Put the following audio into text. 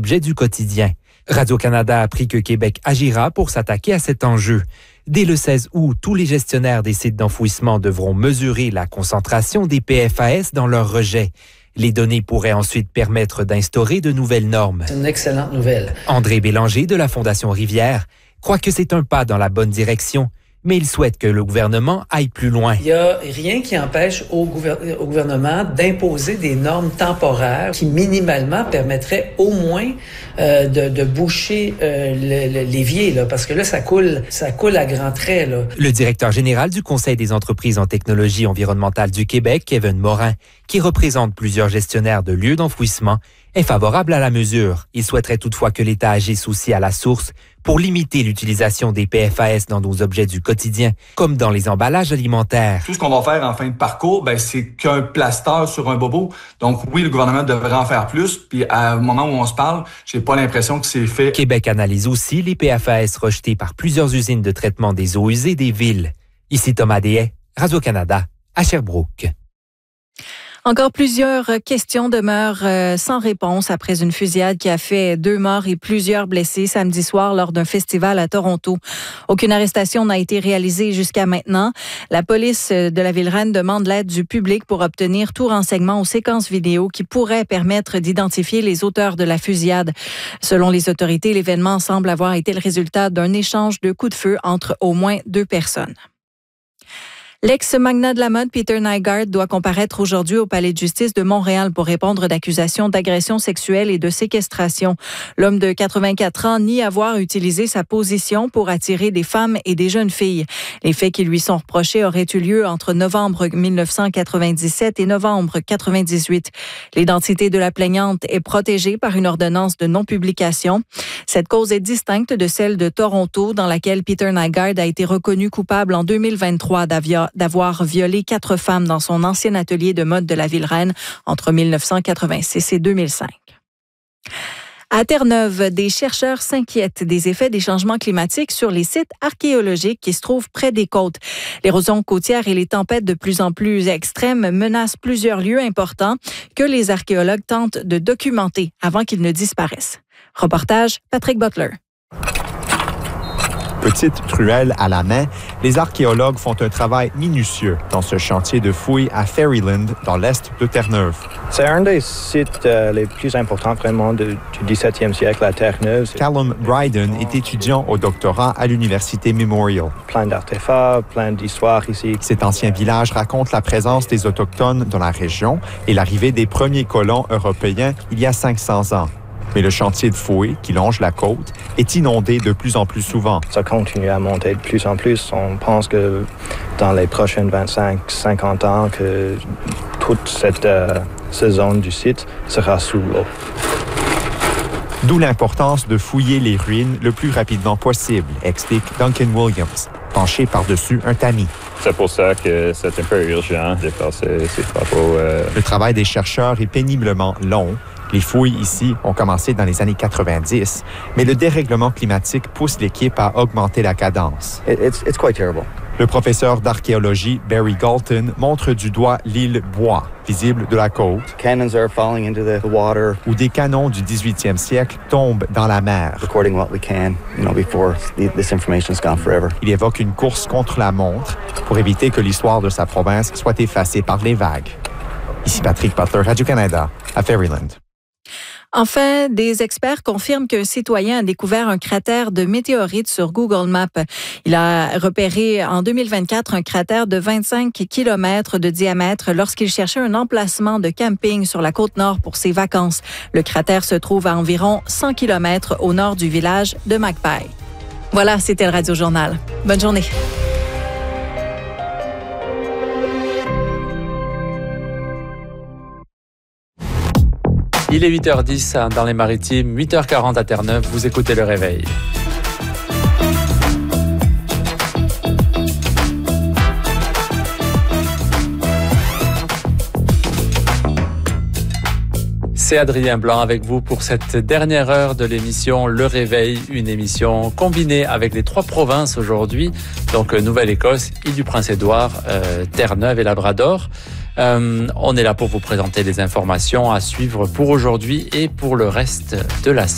objets du quotidien. Radio-Canada a appris que Québec agira pour s'attaquer à cet enjeu. Dès le 16 août, tous les gestionnaires des sites d'enfouissement devront mesurer la concentration des PFAS dans leurs rejets. Les données pourraient ensuite permettre d'instaurer de nouvelles normes. C'est une excellente nouvelle. André Bélanger de la Fondation Rivière croit que c'est un pas dans la bonne direction, mais il souhaite que le gouvernement aille plus loin. Il n'y a rien qui empêche au gouvernement d'imposer des normes temporaires qui minimalement permettraient au moins de boucher l'évier, là, parce que là, ça coule à grands traits. Là. Le directeur général du Conseil des entreprises en technologie environnementale du Québec, Kevin Morin, qui représente plusieurs gestionnaires de lieux d'enfouissement, est favorable à la mesure. Il souhaiterait toutefois que l'État agisse aussi à la source pour limiter l'utilisation des PFAS dans nos objets du quotidien, comme dans les emballages alimentaires. Tout ce qu'on va faire en fin de parcours, c'est qu'un plaster sur un bobo. Donc oui, le gouvernement devrait en faire plus. Puis à un moment où on se parle, j'ai pas l'impression que c'est fait. Québec analyse aussi les PFAS rejetés par plusieurs usines de traitement des eaux usées des villes. Ici Thomas Deshaies, Radio-Canada, à Sherbrooke. Encore plusieurs questions demeurent sans réponse après une fusillade qui a fait 2 morts et plusieurs blessés samedi soir lors d'un festival à Toronto. Aucune arrestation n'a été réalisée jusqu'à maintenant. La police de la Ville-Reine demande l'aide du public pour obtenir tout renseignement aux séquences vidéo qui pourraient permettre d'identifier les auteurs de la fusillade. Selon les autorités, l'événement semble avoir été le résultat d'un échange de coups de feu entre au moins 2 personnes. L'ex-magnat de la mode, Peter Nygard, doit comparaître aujourd'hui au Palais de justice de Montréal pour répondre d'accusations d'agression sexuelle et de séquestration. L'homme de 84 ans nie avoir utilisé sa position pour attirer des femmes et des jeunes filles. Les faits qui lui sont reprochés auraient eu lieu entre novembre 1997 et novembre 1998. L'identité de la plaignante est protégée par une ordonnance de non-publication. Cette cause est distincte de celle de Toronto, dans laquelle Peter Nygard a été reconnu coupable en 2023 d'avoir violé 4 femmes dans son ancien atelier de mode de la Ville-Reine entre 1986 et 2005. À Terre-Neuve, des chercheurs s'inquiètent des effets des changements climatiques sur les sites archéologiques qui se trouvent près des côtes. L'érosion côtière et les tempêtes de plus en plus extrêmes menacent plusieurs lieux importants que les archéologues tentent de documenter avant qu'ils ne disparaissent. Reportage, Patrick Butler. Petite truelle à la main, les archéologues font un travail minutieux dans ce chantier de fouilles à Ferryland, dans l'est de Terre-Neuve. C'est un des sites les plus importants vraiment du 17e siècle à Terre-Neuve. Callum Bryden est étudiant au doctorat à l'Université Memorial. Plein d'artefacts, plein d'histoires ici. Cet ancien village raconte la présence des Autochtones dans la région et l'arrivée des premiers colons européens il y a 500 ans. Mais le chantier de fouilles, qui longe la côte, est inondé de plus en plus souvent. Ça continue à monter de plus en plus. On pense que dans les prochaines 25-50 ans, que toute cette zone du site sera sous l'eau. D'où l'importance de fouiller les ruines le plus rapidement possible, explique Duncan Williams, penché par-dessus un tamis. C'est pour ça que c'est un peu urgent de faire ces travaux. Le travail des chercheurs est péniblement long. Les fouilles ici ont commencé dans les années 90, mais le dérèglement climatique pousse l'équipe à augmenter la cadence. It's quite terrible. Le professeur d'archéologie Barry Galton montre du doigt l'île Bois, visible de la côte, Cannons are falling into the water. Où des canons du 18e siècle tombent dans la mer. Recording what we can, before this information's gone forever. Il évoque une course contre la montre pour éviter que l'histoire de sa province soit effacée par les vagues. Ici Patrick Butler, Radio-Canada, à Ferryland. Enfin, des experts confirment qu'un citoyen a découvert un cratère de météorite sur Google Maps. Il a repéré en 2024 un cratère de 25 km de diamètre lorsqu'il cherchait un emplacement de camping sur la Côte-Nord pour ses vacances. Le cratère se trouve à environ 100 km au nord du village de Magpie. Voilà, c'était le Radio Journal. Bonne journée. Il est 8h10 dans les Maritimes, 8h40 à Terre-Neuve. Vous écoutez Le Réveil. C'est Adrien Blanc avec vous pour cette dernière heure de l'émission Le Réveil, une émission combinée avec les 3 provinces aujourd'hui, donc Nouvelle-Écosse, Île-du-Prince-Édouard, Terre-Neuve et Labrador. On est là pour vous présenter les informations à suivre pour aujourd'hui et pour le reste de la semaine.